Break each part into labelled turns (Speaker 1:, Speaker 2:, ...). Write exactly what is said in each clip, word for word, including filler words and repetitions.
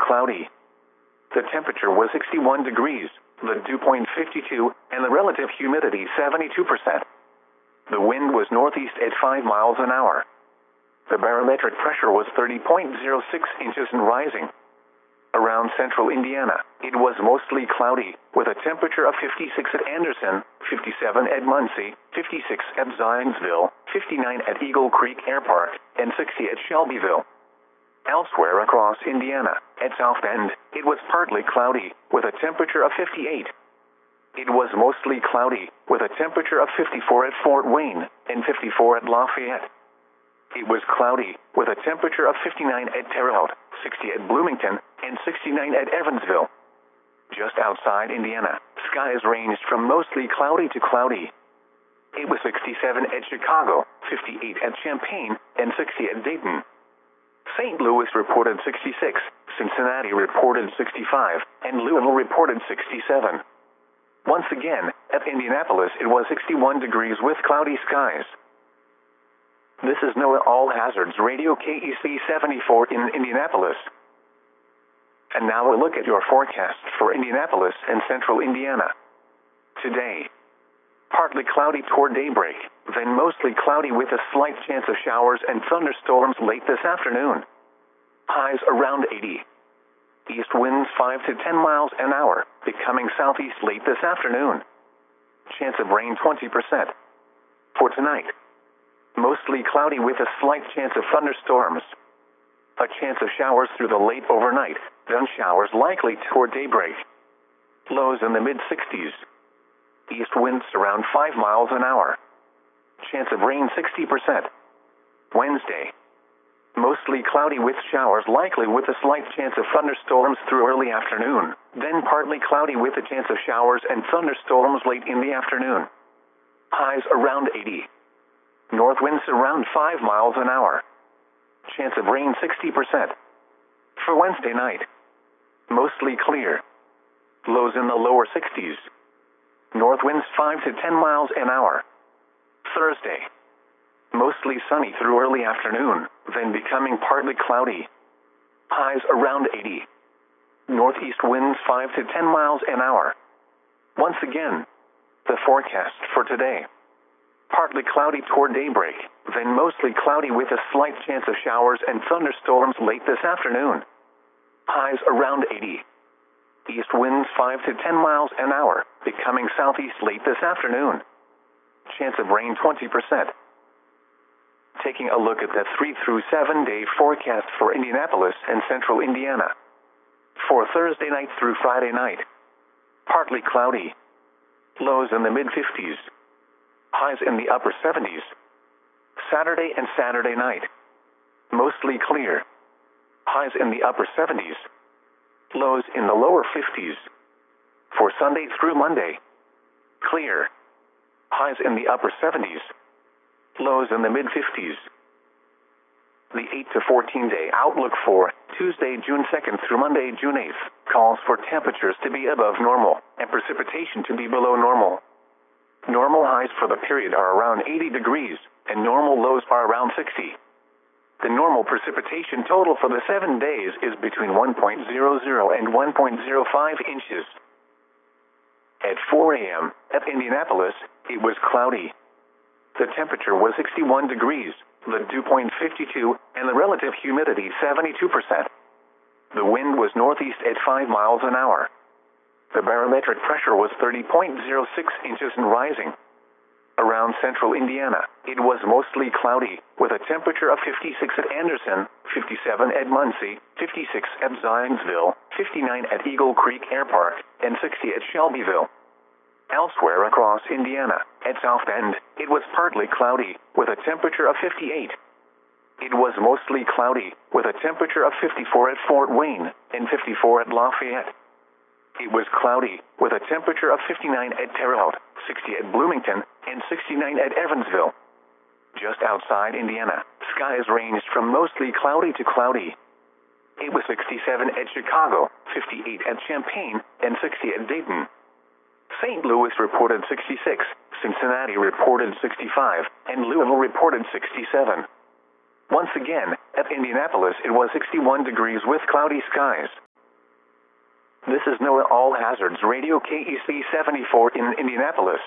Speaker 1: cloudy. The temperature was sixty-one degrees, the dew point fifty-two, and the relative humidity seventy-two percent. The wind was northeast at five miles an hour. The barometric pressure was thirty point zero six inches and rising. Around central Indiana, it was mostly cloudy, with a temperature of fifty-six at Anderson, fifty-seven at Muncie, fifty-six at Zionsville, fifty-nine at Eagle Creek Air Park, and sixty at Shelbyville. Elsewhere across Indiana, at South Bend, it was partly cloudy, with a temperature of fifty-eight. It was mostly cloudy, with a temperature of fifty-four at Fort Wayne, and fifty-four at Lafayette. It was cloudy, with a temperature of fifty-nine at Terre Haute, sixty at Bloomington, and sixty-nine at Evansville. Just outside Indiana, skies ranged from mostly cloudy to cloudy. It was sixty-seven at Chicago, fifty-eight at Champaign, and sixty at Dayton. Saint Louis reported sixty-six, Cincinnati reported sixty-five, and Louisville reported sixty-seven. Once again, at Indianapolis it was sixty-one degrees with cloudy skies. This is NOAA All Hazards Radio K E C seventy-four in Indianapolis. And now a look at your forecast for Indianapolis and central Indiana. Today, partly cloudy toward daybreak, then mostly cloudy with a slight chance of showers and thunderstorms late this afternoon. Highs around eighty. East winds five to ten miles an hour, becoming southeast late this afternoon. Chance of rain twenty percent. For tonight, mostly cloudy with a slight chance of thunderstorms. A chance of showers through the late overnight, then showers likely toward daybreak. Lows in the mid-sixties. East winds around five miles an hour. Chance of rain sixty percent. Wednesday, mostly cloudy with showers likely with a slight chance of thunderstorms through early afternoon, then partly cloudy with a chance of showers and thunderstorms late in the afternoon. Highs around eighty. North winds around five miles an hour. Chance of rain sixty percent. For Wednesday night, mostly clear. Lows in the lower sixties. North winds five to ten miles an hour. Thursday, mostly sunny through early afternoon, then becoming partly cloudy. Highs around eighty. Northeast winds five to ten miles an hour. Once again, the forecast for today. Partly cloudy toward daybreak, then mostly cloudy with a slight chance of showers and thunderstorms late this afternoon. Highs around eighty. East winds five to ten miles an hour, becoming southeast late this afternoon. Chance of rain twenty percent. Taking a look at the three through seven day forecast for Indianapolis and central Indiana. For Thursday night through Friday night, partly cloudy. Lows in the mid-fifties. Highs in the upper seventies. Saturday and Saturday night, mostly clear. Highs in the upper seventies. Lows in the lower fifties. For Sunday through Monday, clear. Highs in the upper seventies. Lows in the mid-fifties. The eight to fourteen day outlook for Tuesday, June second through Monday, June eighth, calls for temperatures to be above normal and precipitation to be below normal. Normal highs for the period are around eighty degrees, and normal lows are around sixty. The normal precipitation total for the seven days is between one point zero zero and one point zero five inches. At four a m at Indianapolis, it was cloudy. The temperature was sixty-one degrees, the dew point fifty-two, and the relative humidity seventy-two percent. The wind was northeast at five miles an hour. The barometric pressure was thirty point zero six inches and rising. Around central Indiana, it was mostly cloudy, with a temperature of fifty-six at Anderson, fifty-seven at Muncie, fifty-six at Zionsville, fifty-nine at Eagle Creek Air Park, and sixty at Shelbyville. Elsewhere across Indiana, at South Bend, it was partly cloudy, with a temperature of fifty-eight. It was mostly cloudy, with a temperature of fifty-four at Fort Wayne, and fifty-four at Lafayette. It was cloudy, with a temperature of fifty-nine at Terre Haute, sixty at Bloomington, and sixty-nine at Evansville. Just outside Indiana, skies ranged from mostly cloudy to cloudy. It was sixty-seven at Chicago, fifty-eight at Champaign, and sixty at Dayton. Saint Louis reported sixty-six, Cincinnati reported sixty-five, and Louisville reported sixty-seven. Once again, at Indianapolis it was sixty-one degrees with cloudy skies. This is NOAA All Hazards Radio K E C seventy-four in Indianapolis.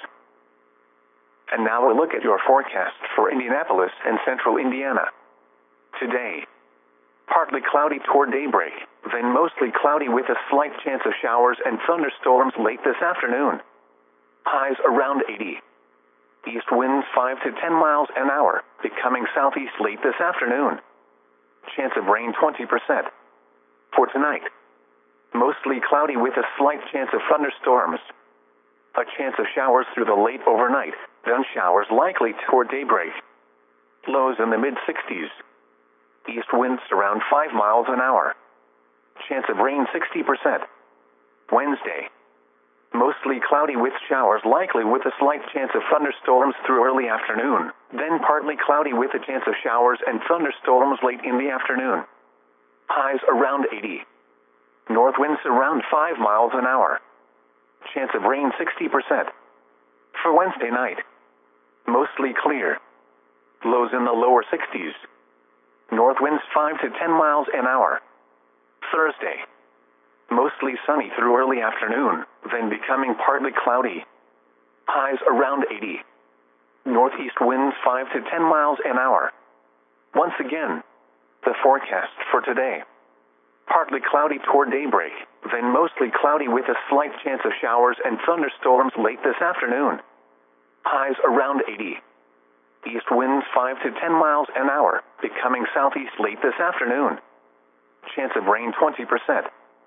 Speaker 1: And now a look at your forecast for Indianapolis and central Indiana. Today, partly cloudy toward daybreak, then mostly cloudy with a slight chance of showers and thunderstorms late this afternoon. Highs around eighty. East winds five to ten miles an hour, becoming southeast late this afternoon. Chance of rain twenty percent. For tonight, mostly cloudy with a slight chance of thunderstorms. A chance of showers through the late overnight, then showers likely toward daybreak. Lows in the mid-sixties. East winds around five miles an hour. Chance of rain sixty percent. Wednesday, mostly cloudy with showers likely with a slight chance of thunderstorms through early afternoon, then partly cloudy with a chance of showers and thunderstorms late in the afternoon. Highs around eighty. North winds around five miles an hour. Chance of rain sixty percent. For Wednesday night, mostly clear. Lows in the lower sixties. North winds five to ten miles an hour. Thursday, mostly sunny through early afternoon, then becoming partly cloudy. Highs around eighty. Northeast winds five to ten miles an hour. Once again, the forecast for today. Partly cloudy toward daybreak, then mostly cloudy with a slight chance of showers and thunderstorms late this afternoon. Highs around eighty. East winds five to ten miles an hour, becoming southeast late this afternoon. Chance of rain twenty percent.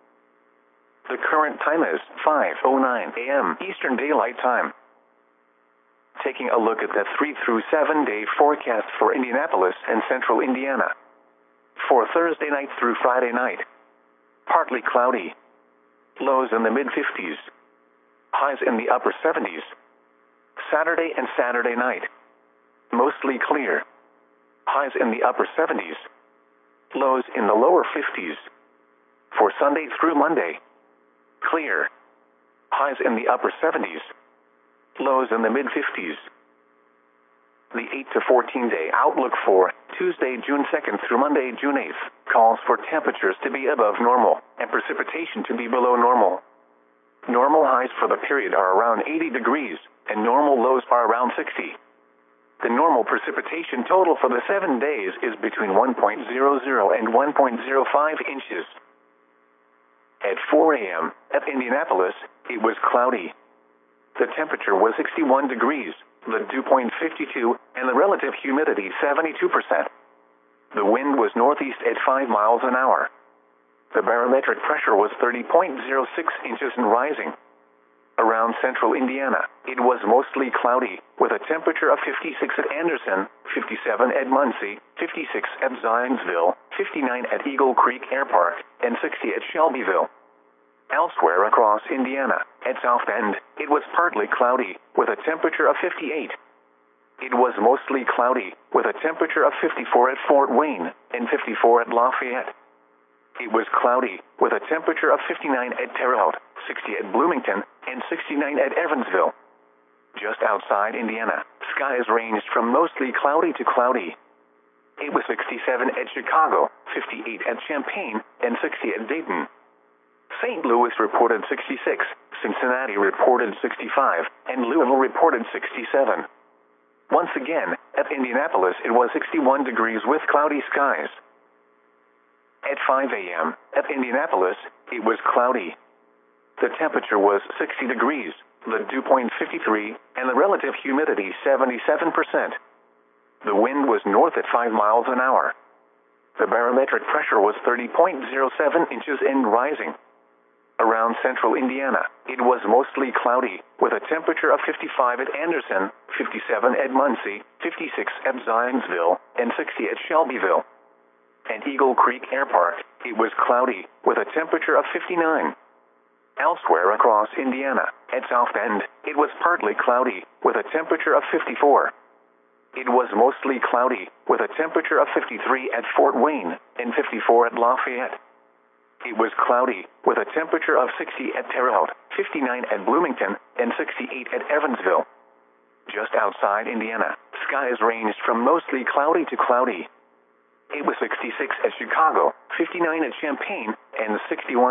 Speaker 1: The current time is five oh nine a m Eastern Daylight Time. Taking a look at the three through seven day forecast for Indianapolis and central Indiana. For Thursday night through Friday night, partly cloudy. Lows in the mid-fifties. Highs in the upper seventies. Saturday and Saturday night, mostly clear. Highs in the upper seventies. Lows in the lower fifties. For Sunday through Monday, clear. Highs in the upper seventies. Lows in the mid-fifties. The eight to fourteen day outlook for Tuesday, June second through Monday, June eighth, calls for temperatures to be above normal and precipitation to be below normal. Normal highs for the period are around eighty degrees, and normal lows are around sixty. The normal precipitation total for the seven days is between one point zero zero and one point zero five inches. At four a m at Indianapolis, it was cloudy. The temperature was sixty-one degrees, the dew point fifty-two, and the relative humidity seventy-two percent. The wind was northeast at five miles an hour. The barometric pressure was thirty point zero six inches and rising. Around central Indiana, it was mostly cloudy, with a temperature of fifty-six at Anderson, fifty-seven at Muncie, fifty-six at Zionsville, fifty-nine at Eagle Creek Air Park, and sixty at Shelbyville. Elsewhere across Indiana, at South Bend, it was partly cloudy, with a temperature of fifty-eight. It was mostly cloudy, with a temperature of fifty-four at Fort Wayne, and fifty-four at Lafayette. It was cloudy, with a temperature of fifty-nine at Terre Haute, sixty at Bloomington, and sixty-nine at Evansville. Just outside Indiana, skies ranged from mostly cloudy to cloudy. It was sixty-seven at Chicago, fifty-eight at Champaign, and sixty at Dayton. Saint Louis reported sixty-six, Cincinnati reported sixty-five, and Louisville reported sixty-seven. Once again, at Indianapolis it was sixty-one degrees with cloudy skies. At five a m at Indianapolis, it was cloudy. The temperature was sixty degrees, the dew point fifty-three, and the relative humidity seventy-seven percent. The wind was north at five miles an hour. The barometric pressure was thirty point zero seven inches and rising. Around central Indiana, it was mostly cloudy, with a temperature of fifty-five at Anderson, fifty-seven at Muncie, fifty-six at Zionsville, and sixty at Shelbyville. At Eagle Creek Air Park, it was cloudy, with a temperature of fifty-nine. Elsewhere across Indiana, at South Bend, it was partly cloudy, with a temperature of fifty-four. It was mostly cloudy, with a temperature of fifty-three at Fort Wayne, and fifty-four at Lafayette. It was cloudy, with a temperature of sixty at Terre Haute, fifty-nine at Bloomington, and sixty-eight at Evansville. Just outside Indiana, skies ranged from mostly cloudy to cloudy. It was sixty-six at Chicago, fifty-nine at Champaign, and sixty-one